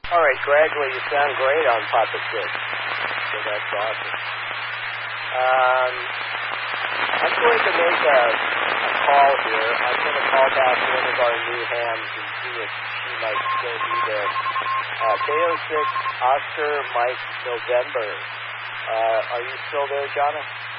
All right, Greg, well, you sound great on Papa Six. So that's awesome. I'm going to make a call here. I'm going to call back one of our new hams and see if she might still be there. K06 Oscar Mike November. Are you still there, Jonna?